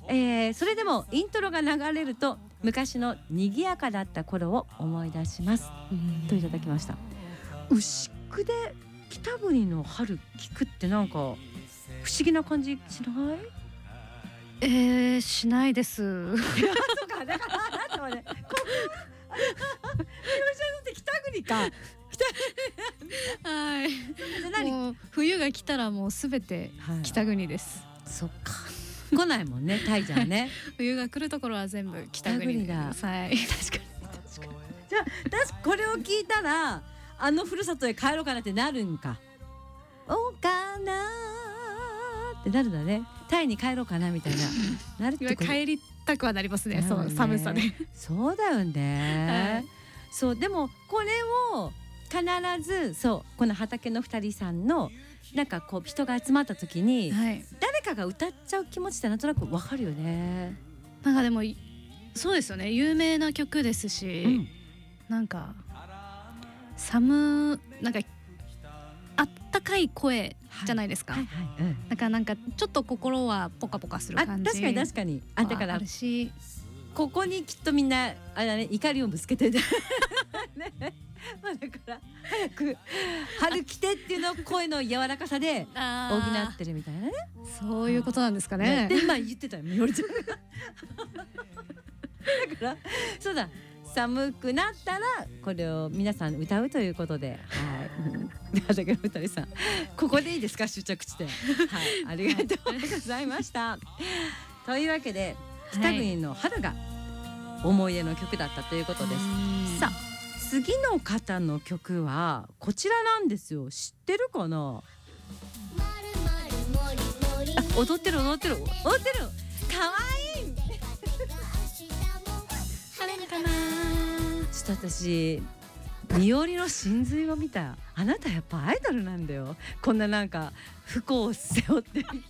それでもイントロが流れると昔の賑やかだった頃を思い出しますといただきました。牛久で北国の春聞くってなんか不思議な感じしない？ しないです。 そうか、だからなんとね、みおりちゃんって北国か。 はい。もう冬が来たらもうすべて北国です。 そっか。来ないもんね、タイじゃんね。 冬が来るところは全部北国だ。はい。 確かに。じゃあこれを聞いたらふるさとへ帰ろうかなってなるんか。おかなってなるんだね。タイに帰ろうかなみたいな。なるってこと。 帰りたくはなりますね。そう寒さで。 そうだよね。そうでもこれを必ずこの畑の2人さんのなんかこう人が集まった時に、誰かが歌っちゃう気持ちってなんとなくわかるよね。 なんかでもそうですよね。有名な曲ですし、なんかなんかあったかい声じゃないですか。だからなんかちょっと心はポカポカする感じ。 確かにだからあるし、ここにきっとみんな怒りをぶつけてね。だから早く春来てっていうのを声の柔らかさで補ってるみたいなね。 そういうことなんですかね。 で今言ってたよ、みおりちゃんが。だからそうだ、寒くなったらこれを皆さん歌うということで、畑の2人さんここでいいですか、終着地点。ありがとうございました。というわけで北国の春が思い出の曲だったということです。さあ次の方の曲はこちらなんですよ。知ってるかな？踊ってるかわいい。 かな。 ちょっと私みおりの真髄を見た。あなたやっぱアイドルなんだよ。こんななんか不幸を背負ってちゃんと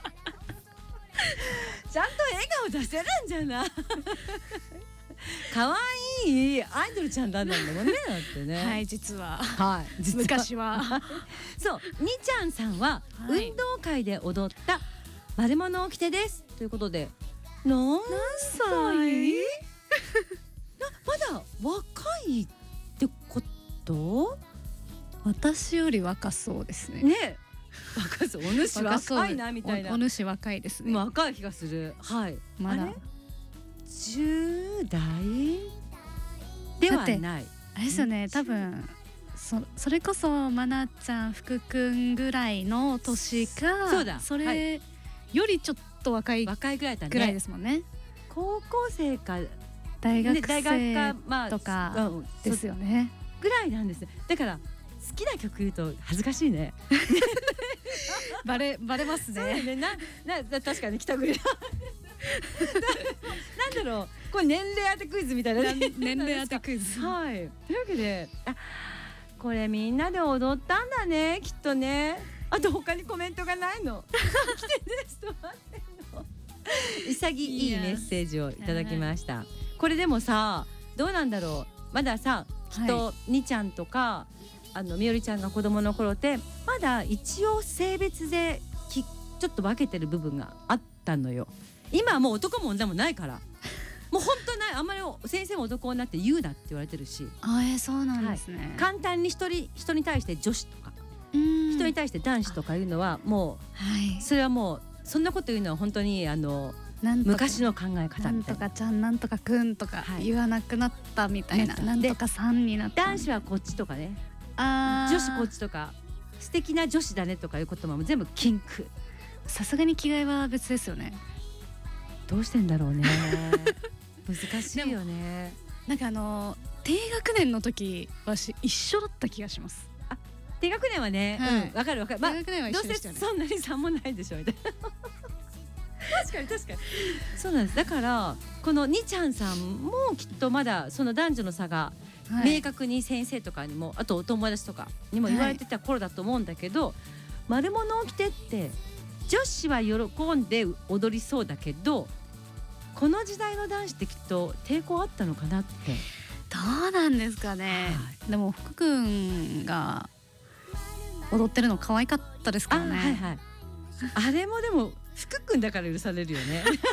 笑顔出せるんじゃない？可愛いアイドルちゃんだったんだもんね。だってね。 はい、実は昔はそう、にちゃんさんは運動会で踊った丸物を着てですということで、何歳？まだ若いってこと？ 私より若そうですね。 ね、若そう。お主若いなみたいな。 お主若いですね。 若い気がする。はい。 まだ 10代ではない。 あれですよね。多分それこそまなちゃん福くんぐらいの年か、 そうだ、 それよりちょっと若いぐらいですもんね。 高校生か大学生とかですよね。 ぐらいなんです。だから好きな曲言うと恥ずかしいね。 バレますね。 確かに北国。なんだろう、これ年齢当てクイズみたいな。 年齢当てクイズ。 はい。というわけで、これみんなで踊ったんだね、きっとね。あと他にコメントがないの。来てですと待ってんの。潔いメッセージをいただきました。これでもさ、どうなんだろう。まださ、きっとにちゃんとかみおりちゃんが子供の頃ってまだ一応性別でちょっと分けてる部分があったのよ。今はもう男も女もないから。もう本当ない。あんまり先生も男女って言うなって言われてるし。 そうなんですね。 簡単に人に対して女子とか人に対して男子とかいうのはもう、それはもうそんなこと言うのは本当に昔の考え方みたいな。 なんとかちゃんなんとかくんとか言わなくなったみたいな。なんとかさんになった。 男子はこっちとかね、女子こっちとか、素敵な女子だねとかいう言葉も全部禁句。 さすがに着替えは別ですよね。 どうしてんだろうね。難しいよね。 なんか低学年の時私一緒だった気がします。 低学年はね、わかる。低学年は一緒でしたよね。 どうせそんなに差もないでしょみたいな。確かにそうなんです。だからこのにちゃんさんもきっとまだその男女の差が明確に先生とかにも、あとお友達とかにも言われてた頃だと思うんだけど、丸物を着てって女子は喜んで踊りそうだけど、この時代の男子ってきっと抵抗あったのかなって。 どうなんですかね。でも福くんが踊ってるの可愛かったですからね。 あれもでも福くんだから許されるよね。